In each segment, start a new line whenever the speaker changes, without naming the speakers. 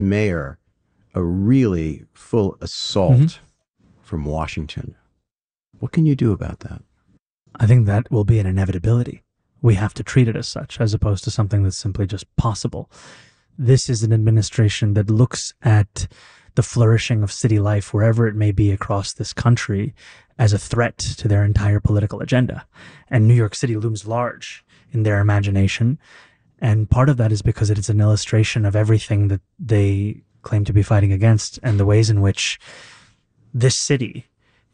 mayor a really full assault from Washington. What can you do about that?
I think that will be an inevitability. We have to treat it as such, as opposed to something that's simply just possible. This is an administration that looks at the flourishing of city life, wherever it may be across this country, as a threat to their entire political agenda. And New York City looms large in their imagination. And part of that is because it is an illustration of everything that they claim to be fighting against, and the ways in which this city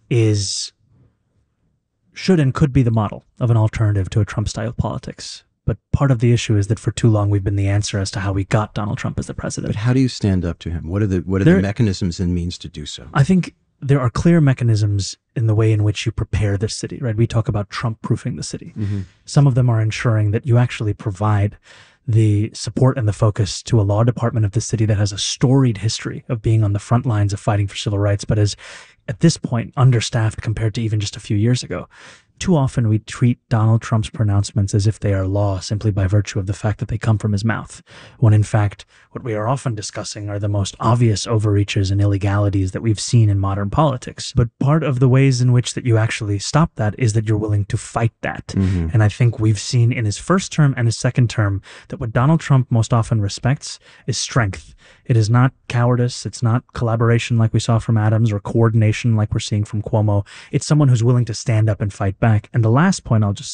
should and could be the model of an alternative to a Trump-style politics. But part of the issue is that for too long we've been the answer as to how we got Donald Trump as the president.
But how do you stand up to him? What are the mechanisms and means to do so?
I think there are clear mechanisms in the way in which you prepare the city, right? We talk about Trump-proofing the city. Some of them are ensuring that you actually provide the support and the focus to a law department of the city that has a storied history of being on the front lines of fighting for civil rights, but is at this point understaffed compared to even just a few years ago. Too often we treat Donald Trump's pronouncements as if they are law simply by virtue of the fact that they come from his mouth, when in fact what we are often discussing are the most obvious overreaches and illegalities that we've seen in modern politics. But part of the ways in which that you actually stop that is that you're willing to fight that. And I think we've seen in his first term and his second term that what Donald Trump most often respects is strength. It is not cowardice. It's not collaboration like we saw from Adams, or coordination like we're seeing from Cuomo. It's someone who's willing to stand up and fight back. And the last point I'll just